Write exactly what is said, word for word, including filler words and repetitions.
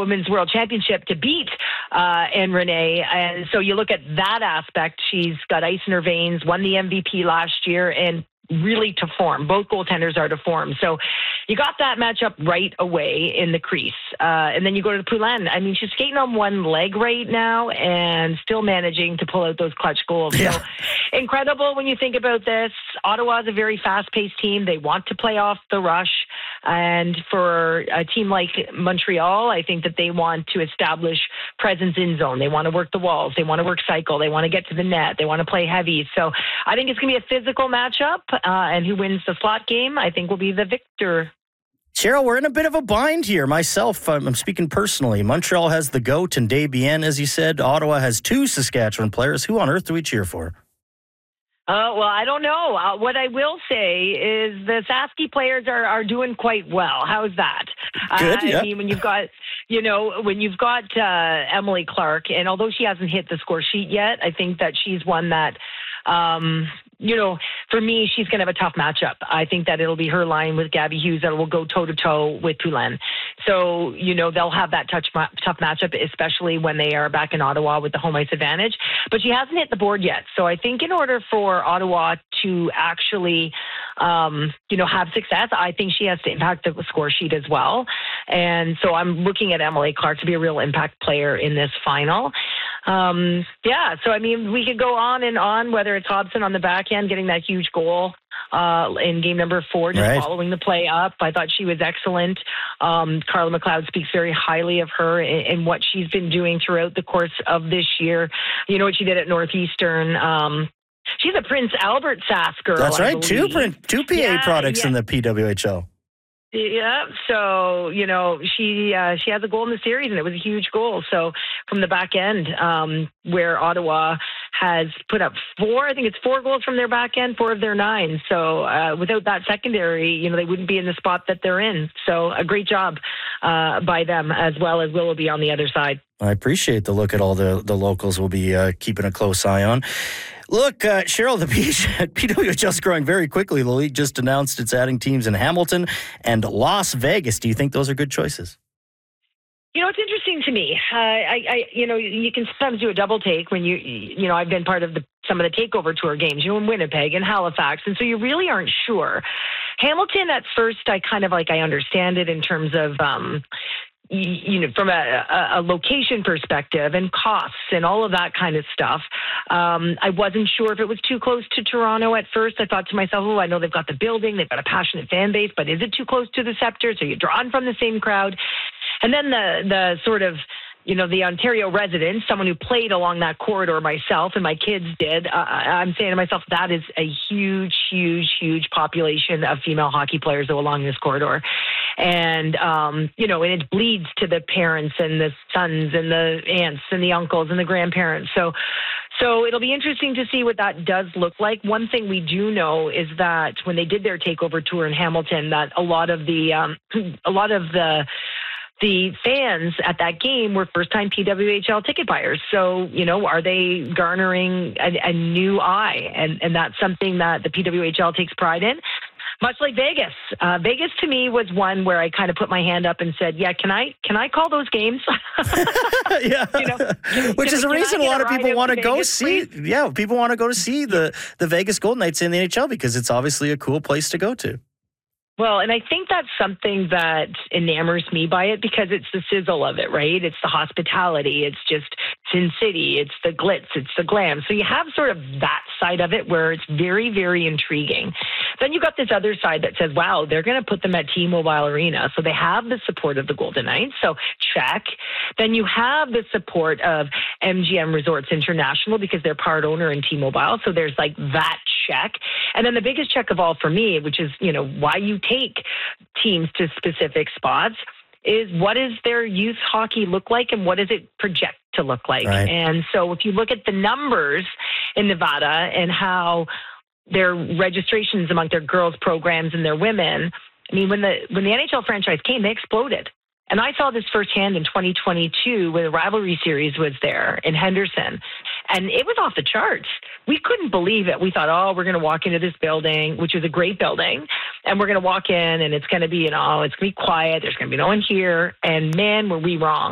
Women's World Championship to beat uh, Anne Renee. And so you look at that aspect. She's got ice in her veins, won the M V P last year, and really to form. Both goaltenders are to form. So you got that matchup right away in the crease. Uh, and then you go to the Poulin. I mean, she's skating on one leg right now and still managing to pull out those clutch goals. Yeah. So incredible when you think about this. Ottawa is a very fast-paced team. They want to play off the rush. And for a team like Montreal, I think that they want to establish presence in zone. They want to work the walls. They want to work cycle. They want to get to the net. They want to play heavy. So I think it's going to be a physical matchup. Uh, and who wins the slot game, I think, will be the victor. Cheryl, we're in a bit of a bind here. Myself, I'm, I'm speaking personally. Montreal has the GOAT and Desbiens, as you said. Ottawa has two Saskatchewan players. Who on earth do we cheer for? Uh, well, I don't know. Uh, what I will say is the Saski players are, are doing quite well. How's that? Good, uh, yeah. I mean, when you've got, you know, when you've got uh, Emily Clark, and although she hasn't hit the score sheet yet, I think that she's one that, um, you know, for me, she's going to have a tough matchup. I think that it'll be her line with Gabby Hughes that will go toe-to-toe with Poulin. So, you know, they'll have that touch, tough matchup, especially when they are back in Ottawa with the home ice advantage. But she hasn't hit the board yet. So I think in order for Ottawa to actually, um, you know, have success, I think she has to impact the score sheet as well. And so I'm looking at Emily Clark to be a real impact player in this final. Um, yeah, so I mean, we could go on and on, whether it's Hobson on the back end getting that huge goal uh, in game number four, just right. following the play up. I thought she was excellent. Um, Carla McLeod speaks very highly of her and, and what she's been doing throughout the course of this year. You know what she did at Northeastern. Um, she's a Prince Albert Sask girl. That's I right, two, believe. two P A Yeah, products yeah. in the P W H L. Yeah, so, you know, she uh, she has a goal in the series, and it was a huge goal. So from the back end, um, where Ottawa has put up four, I think it's four goals from their back end, four of their nine. So uh, without that secondary, you know, they wouldn't be in the spot that they're in. So a great job uh, by them, as well as Willoughby on the other side. I appreciate the look at all the, the locals we'll be uh, keeping a close eye on. Look, uh, Cheryl, the P W H L is growing very quickly. The league just announced it's adding teams in Hamilton and Las Vegas. Do you think those are good choices? You know, it's interesting to me. Uh, I, I, you know, you can sometimes do a double take when you, you know, I've been part of the some of the takeover tour games, you know, in Winnipeg and Halifax, and so you really aren't sure. Hamilton, at first, I kind of like I understand it in terms of. Um, you know, from a, a location perspective and costs and all of that kind of stuff. Um, I wasn't sure if it was too close to Toronto at first. I thought to myself, oh, I know they've got the building, they've got a passionate fan base, but is it too close to the Scepter? So you're drawn from the same crowd. And then the the sort of, you know, the Ontario residents, someone who played along that corridor myself and my kids did, uh, I'm saying to myself, that is a huge, huge, huge population of female hockey players along this corridor. And, um, you know, and it bleeds to the parents and the sons and the aunts and the uncles and the grandparents. So, so it'll be interesting to see what that does look like. One thing we do know is that when they did their takeover tour in Hamilton, that a lot of the, um, a lot of the, the fans at that game were first-time P W H L ticket buyers. So, you know, are they garnering a, a new eye? And, and that's something that the P W H L takes pride in. Much like Vegas. Uh, Vegas to me was one where I kind of put my hand up and said, yeah, can I can I call those games? yeah. You know, can, Which can, is a reason a lot of people want to go Vegas, see. please? Yeah, people want to go to see the, the Vegas Golden Knights in the N H L because it's obviously a cool place to go to. Well, and I think that's something that enamors me by it because it's the sizzle of it, right? It's the hospitality. It's just Sin City. It's the glitz. It's the glam. So you have sort of that side of it where it's very, very intriguing. Then you got this other side that says, wow, they're going to put them at T-Mobile Arena. So they have the support of the Golden Knights. So check. Then you have the support of M G M Resorts International because they're part owner in T-Mobile. So there's like that check. And then the biggest check of all for me, which is, you know, why you take teams to specific spots, is what does their youth hockey look like and what does it project to look like? Right. And so if you look at the numbers in Nevada and how their registrations among their girls programs and their women, I mean, when the when the N H L franchise came, they exploded. And I saw this firsthand in twenty twenty-two when the rivalry series was there in Henderson. And it was off the charts. We couldn't believe it. We thought, oh, we're going to walk into this building, which was a great building, and we're going to walk in and it's going to be, you know, it's going to be quiet. There's going to be no one here. And man, were we wrong.